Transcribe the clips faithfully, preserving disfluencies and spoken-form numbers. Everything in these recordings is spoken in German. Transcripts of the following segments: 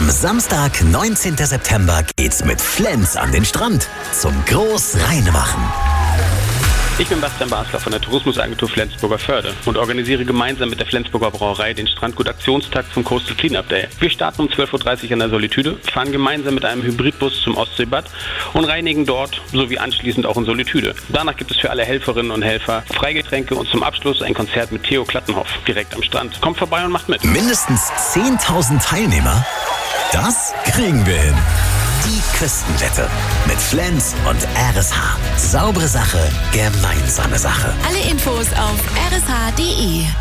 Am Samstag, neunzehnten September, geht's mit Flens an den Strand zum Großreinemachen. Ich bin Bastian Basler von der Tourismusagentur Flensburger Förde und organisiere gemeinsam mit der Flensburger Brauerei den Strandgut-Aktionstag zum Coastal Cleanup Day. Wir starten um zwölf Uhr dreißig an der Solitude, fahren gemeinsam mit einem Hybridbus zum Ostseebad und reinigen dort sowie anschließend auch in Solitude. Danach gibt es für alle Helferinnen und Helfer Freigetränke und zum Abschluss ein Konzert mit Theo Klattenhoff direkt am Strand. Kommt vorbei und macht mit. Mindestens zehntausend Teilnehmer? Das kriegen wir hin. Die Küstenwette mit Flens und R S H. Saubere Sache, gemeinsame Sache. Alle Infos auf r s h punkt d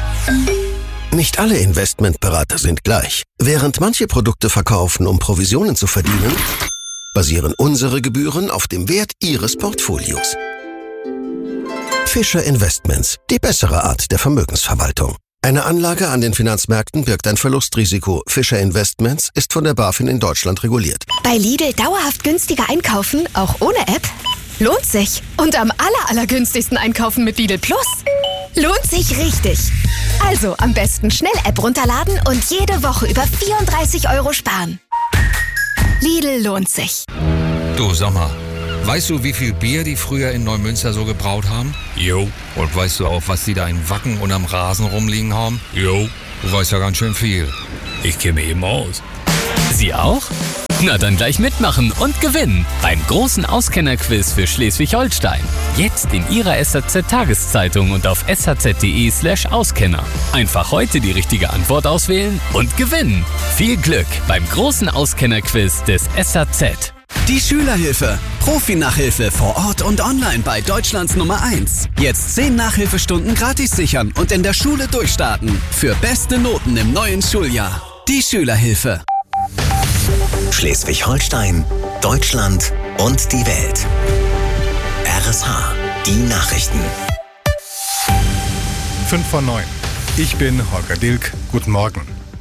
e. Nicht alle Investmentberater sind gleich. Während manche Produkte verkaufen, um Provisionen zu verdienen, basieren unsere Gebühren auf dem Wert Ihres Portfolios. Fischer Investments, die bessere Art der Vermögensverwaltung. Eine Anlage an den Finanzmärkten birgt ein Verlustrisiko. Fischer Investments ist von der BaFin in Deutschland reguliert. Bei Lidl dauerhaft günstiger einkaufen, auch ohne App? Lohnt sich. Und am aller, allergünstigsten einkaufen mit Lidl Plus? Lohnt sich richtig. Also am besten schnell App runterladen und jede Woche über vierunddreißig Euro sparen. Lidl lohnt sich. Du, sag mal, weißt du, wie viel Bier die früher in Neumünster so gebraut haben? Jo. Und weißt du auch, was die da in Wacken und am Rasen rumliegen haben? Jo. Du weißt ja ganz schön viel. Ich kenne mich eben aus. Sie auch? Na dann gleich mitmachen und gewinnen beim großen Auskennerquiz für Schleswig-Holstein. Jetzt in Ihrer S H Z-Tageszeitung und auf s h z punkt d e slash Auskenner. Einfach heute die richtige Antwort auswählen und gewinnen. Viel Glück beim großen Auskennerquiz des S H Z. Die Schülerhilfe. Profi-Nachhilfe vor Ort und online bei Deutschlands Nummer eins. Jetzt zehn Nachhilfestunden gratis sichern und in der Schule durchstarten. Für beste Noten im neuen Schuljahr. Die Schülerhilfe. Schleswig-Holstein, Deutschland und die Welt. R S H, die Nachrichten. fünf vor neun. Ich bin Holger Dilk. Guten Morgen.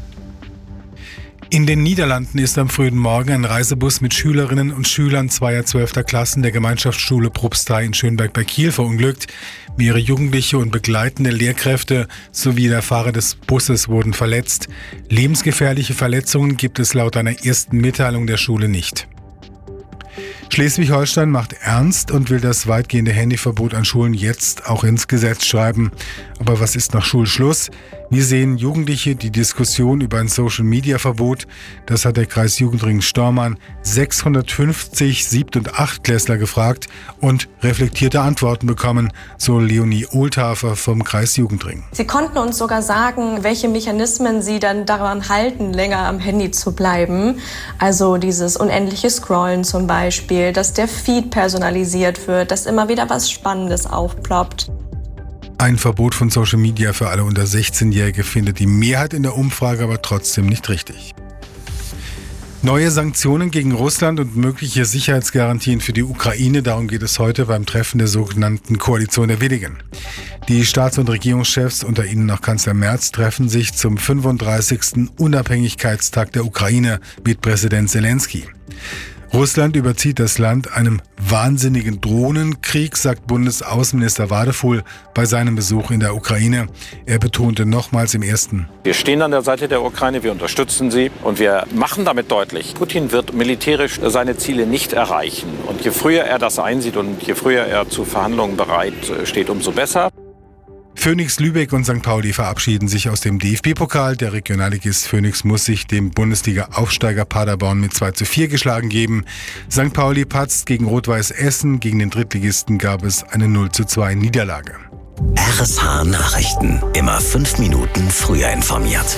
In den Niederlanden ist am frühen Morgen ein Reisebus mit Schülerinnen und Schülern zweier zwölfter Klassen der Gemeinschaftsschule Probstei in Schönberg bei Kiel verunglückt. Mehrere Jugendliche und begleitende Lehrkräfte sowie der Fahrer des Busses wurden verletzt. Lebensgefährliche Verletzungen gibt es laut einer ersten Mitteilung der Schule nicht. Schleswig-Holstein macht ernst und will das weitgehende Handyverbot an Schulen jetzt auch ins Gesetz schreiben. Aber was ist nach Schulschluss? Wie sehen Jugendliche die Diskussion über ein Social-Media-Verbot? Das hat der Kreis Jugendring Stormarn sechshundertfünfzig Siebт- und Achtklässler gefragt und reflektierte Antworten bekommen, so Leonie Ohlthafer vom Kreis Jugendring. Sie konnten uns sogar sagen, welche Mechanismen sie dann daran halten, länger am Handy zu bleiben. Also dieses unendliche Scrollen zum Beispiel, dass der Feed personalisiert wird, dass immer wieder was Spannendes aufploppt. Ein Verbot von Social Media für alle unter sechzehnjährige findet die Mehrheit in der Umfrage aber trotzdem nicht richtig. Neue Sanktionen gegen Russland und mögliche Sicherheitsgarantien für die Ukraine, darum geht es heute beim Treffen der sogenannten Koalition der Willigen. Die Staats- und Regierungschefs, unter ihnen auch Kanzler Merz, treffen sich zum fünfunddreißigsten Unabhängigkeitstag der Ukraine mit Präsident Zelensky. Russland überzieht das Land einem wahnsinnigen Drohnenkrieg, sagt Bundesaußenminister Wadefuhl bei seinem Besuch in der Ukraine. Er betonte nochmals im ersten: Wir stehen an der Seite der Ukraine, wir unterstützen sie und wir machen damit deutlich, Putin wird militärisch seine Ziele nicht erreichen. Und je früher er das einsieht und je früher er zu Verhandlungen bereit steht, umso besser. Phoenix Lübeck und Sankt Pauli verabschieden sich aus dem D F B-Pokal. Der Regionalligist Phoenix muss sich dem Bundesliga-Aufsteiger Paderborn mit zwei zu vier geschlagen geben. Sankt Pauli patzt gegen Rot-Weiß Essen. Gegen den Drittligisten gab es eine null zu zwei Niederlage. R S H Nachrichten. Immer fünf Minuten früher informiert.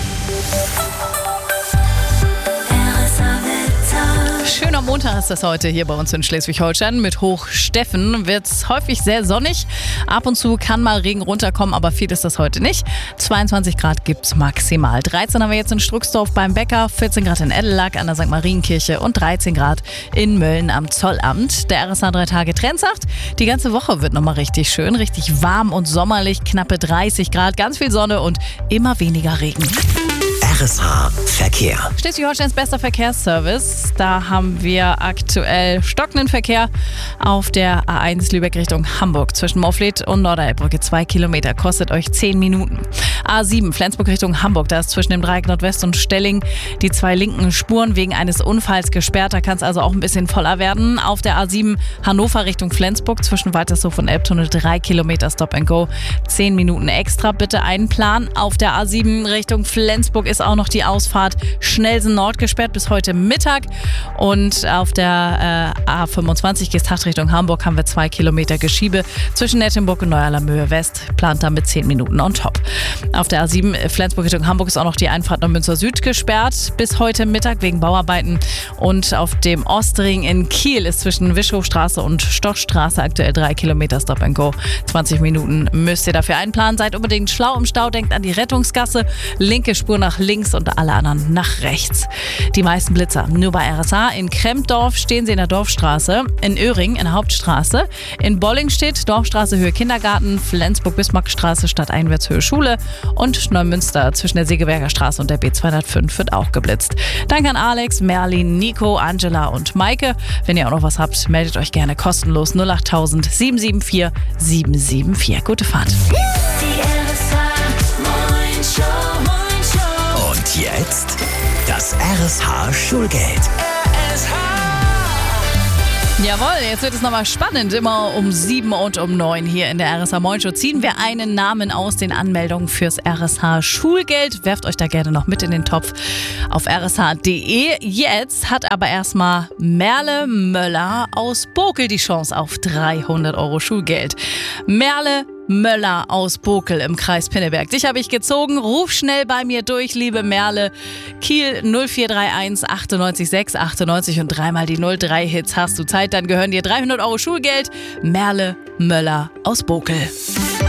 Schöner Montag ist das heute hier bei uns in Schleswig-Holstein. Mit Hochsteffen wird es häufig sehr sonnig. Ab und zu kann mal Regen runterkommen, aber viel ist das heute nicht. zweiundzwanzig Grad gibt es maximal. dreizehn haben wir jetzt in Struxdorf beim Bäcker, vierzehn Grad in Edelag an der Sankt Marienkirche und dreizehn Grad in Mölln am Zollamt. Der R S H drei Tage Trend sagt, die ganze Woche wird nochmal richtig schön, richtig warm und sommerlich, knappe dreißig Grad, ganz viel Sonne und immer weniger Regen. R S H Verkehr. Schleswig-Holsteins bester Verkehrsservice. Da haben wir aktuell stockenden Verkehr auf der A eins Lübeck Richtung Hamburg. Zwischen Moorfleet und Norderelbbrücke zwei Kilometer. Kostet euch zehn Minuten. A sieben Flensburg Richtung Hamburg. Da ist zwischen dem Dreieck Nordwest und Stelling die zwei linken Spuren wegen eines Unfalls gesperrt. Da kann es also auch ein bisschen voller werden. Auf der A sieben Hannover Richtung Flensburg. Zwischen Waltershof und Elbtunnel drei Kilometer Stop and Go. zehn Minuten extra. Bitte einplanen. Auf der A sieben Richtung Flensburg ist auch noch die Ausfahrt Schnelsen Nord gesperrt bis heute Mittag. Und auf der äh, A fünfundzwanzig Geesthacht Richtung Hamburg haben wir zwei Kilometer Geschiebe. Zwischen Nettenburg und Neuerlamöhe West plant damit zehn Minuten on top. Auf der A sieben Flensburg Richtung Hamburg ist auch noch die Einfahrt nach Münster Süd gesperrt bis heute Mittag wegen Bauarbeiten. Und auf dem Ostring in Kiel ist zwischen Wischhofstraße und Stochstraße aktuell drei Kilometer Stop and Go. zwanzig Minuten müsst ihr dafür einplanen. Seid unbedingt schlau im Stau, denkt an die Rettungsgasse. Linke Spur nach links und alle anderen nach rechts. Die meisten Blitzer nur bei R S H. In Krempdorf stehen sie in der Dorfstraße. In Öhring in der Hauptstraße. In Bollingstedt Dorfstraße Höhe Kindergarten. Flensburg-Bismarckstraße stadteinwärts Höhe Schule. Und Neumünster zwischen der Segeberger Straße und der B zweihundertfünf wird auch geblitzt. Danke an Alex, Merlin, Nico, Angela und Maike. Wenn ihr auch noch was habt, meldet euch gerne kostenlos null acht tausend sieben sieben vier sieben sieben vier. Gute Fahrt. Und jetzt das R S H Schulgeld. Jawohl, jetzt wird es nochmal spannend. Immer um sieben und um neun hier in der R S H Moin Show ziehen wir einen Namen aus den Anmeldungen fürs R S H Schulgeld. Werft euch da gerne noch mit in den Topf auf r s h punkt d e. Jetzt hat aber erstmal Merle Möller aus Bokel die Chance auf dreihundert Euro Schulgeld. Merle Möller aus Bokel im Kreis Pinneberg. Dich habe ich gezogen. Ruf schnell bei mir durch, liebe Merle. Kiel null vier drei eins achtundneunzig sechs achtundneunzig und dreimal die null drei Hits. Hast du Zeit, dann gehören dir dreihundert Euro Schulgeld. Merle Möller aus Bokel.